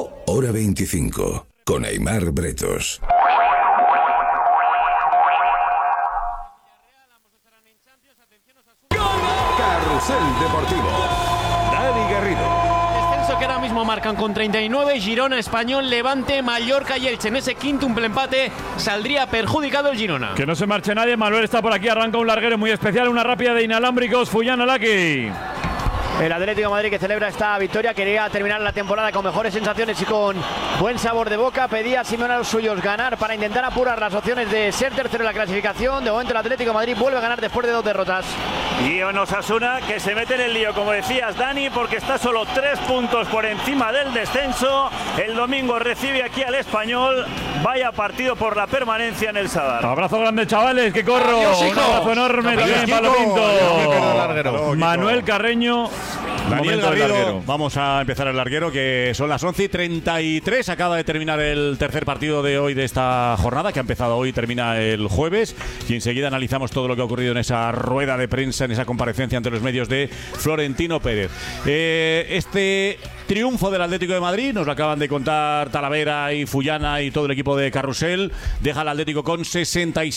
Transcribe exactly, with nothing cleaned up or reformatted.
Oh. Hora veinticinco, con Aimar Bretos. Carrusel Deportivo. Dani Garrido. Descenso que ahora mismo marcan con treinta y nueve Girona, Español, Levante, Mallorca y Elche. En ese quíntuple empate saldría perjudicado el Girona. Que no se marche nadie. Manuel está por aquí. Arranca un larguero muy especial. Una rápida de inalámbricos. Fullana Laki. El Atlético de Madrid, que celebra esta victoria, quería terminar la temporada con mejores sensaciones y con buen sabor de boca. Pedía a Simeone a los suyos ganar para intentar apurar las opciones de ser tercero en la clasificación. De momento el Atlético de Madrid vuelve a ganar después de dos derrotas. Y un Osasuna que se mete en el lío, como decías, Dani, porque está solo tres puntos por encima del descenso. El domingo recibe aquí al Español. Vaya partido por la permanencia en el Sadar. Abrazo grande, chavales, que corro. Adiós, un abrazo enorme Adiós, también Kiko. para lo Adiós, Pinto. Manuel Carreño. Daniel Momento del Garrido, larguero. vamos a empezar el larguero, que son las once y treinta y tres. Acaba de terminar el tercer partido de hoy de esta jornada, que ha empezado hoy y termina el jueves. Y enseguida analizamos todo lo que ha ocurrido en esa rueda de prensa, en esa comparecencia ante los medios de Florentino Pérez. Eh, este triunfo del Atlético de Madrid, nos lo acaban de contar Talavera y Fullana y todo el equipo de Carrusel, deja al Atlético con sesenta y